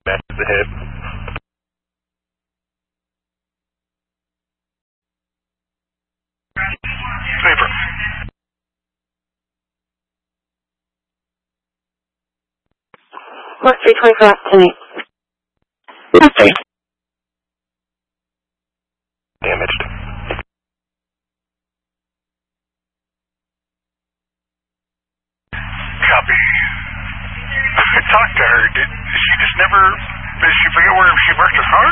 Matches the hip. Paper. Mark 324 tonight. Okay. Damaged. Copy. I talked to her. Did she just never? Did she forget where she marked her car?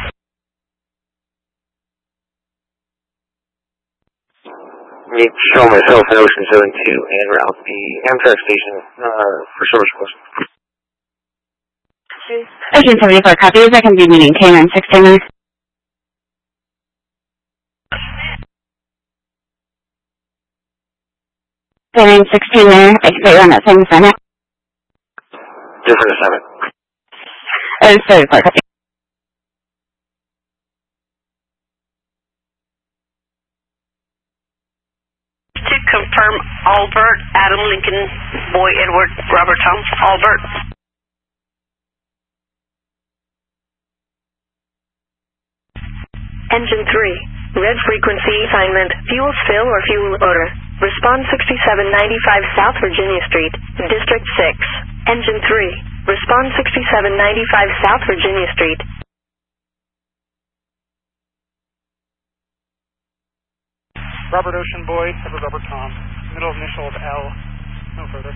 Show myself in Ocean 72 and route the Amtrak station for service request. Ocean 74 copies. I can be meeting K9 610. K9 16 there. I can put you on that same assignment. Different assignment. 74 copy. To confirm Albert, Adam Lincoln, Boy Edward, Robert Tom, Albert. Engine 3, red frequency assignment, fuel spill or fuel odor. Respond 6795 South Virginia Street, District 6. Engine 3, respond 6795 South Virginia Street. Robert Ocean Boy, Edward Robert Tom, middle initial of L, no further.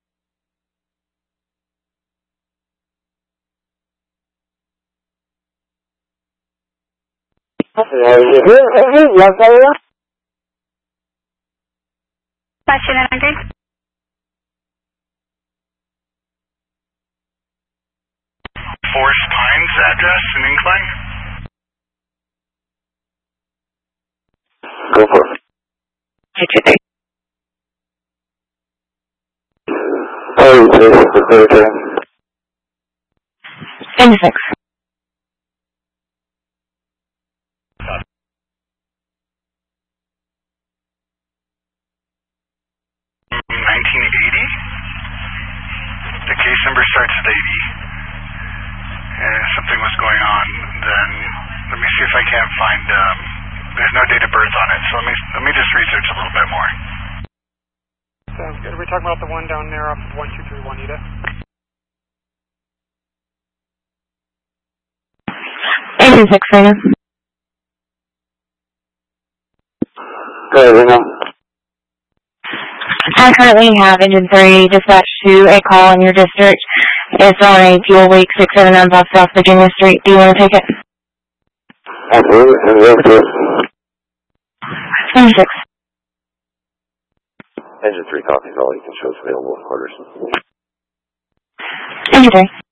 Question and answer. Forest Pines address in Incline? Go for it. 26. The case number starts at 80. If something was going on, then let me see if I can't find, there's no date of birth on it, so let me just research a little bit more. Sounds good. Are we talking about the one down there off of 123 Juanita? Engine 6 right now. Go ahead, Reno. I currently have Engine 3 dispatched to a call in your district. It's on a fuel leak 679 off South Virginia Street. Do you want to take it? Absolutely. Engine 6. Engine 3 copies all you can show is available in orders. Engine 3.